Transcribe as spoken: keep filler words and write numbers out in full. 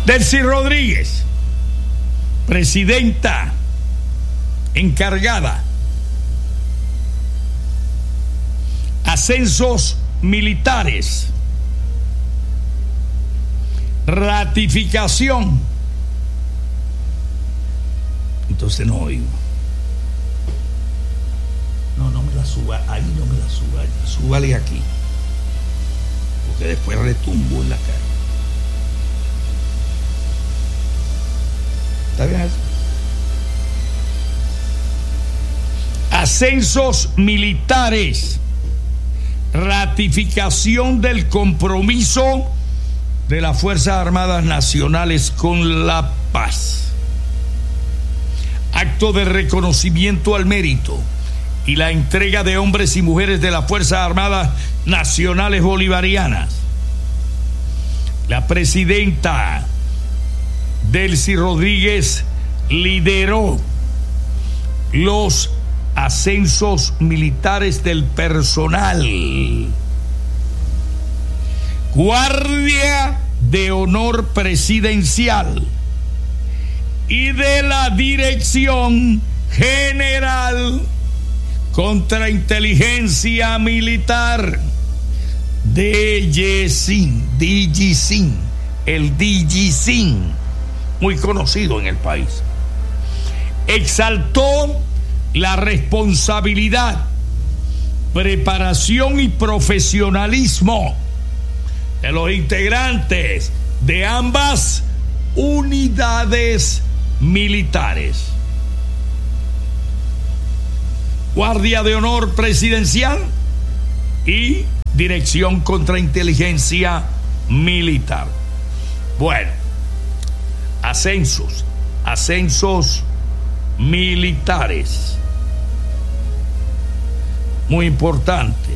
Delcy Rodríguez, presidenta encargada. Ascensos militares. Ratificación. Entonces no oigo. No, no me la suba. Ahí no me la suba. Súbale aquí. Porque después retumbo en la cara. ¿Está bien eso? Ascensos militares. Ratificación del compromiso de las Fuerzas Armadas Nacionales con la paz. Acto de reconocimiento al mérito y la entrega de hombres y mujeres de las Fuerzas Armadas Nacionales Bolivarianas. La presidenta Delcy Rodríguez lideró los ascensos militares del personal. Guardia de Honor Presidencial y de la Dirección General Contrainteligencia Militar, D G C I N, D G C I N, el D G C I N, muy conocido en el país. Exaltó la responsabilidad, preparación y profesionalismo de los integrantes de ambas unidades militares. Guardia de Honor Presidencial y Dirección Contrainteligencia Militar. Bueno, ascensos, ascensos militares. Muy importante.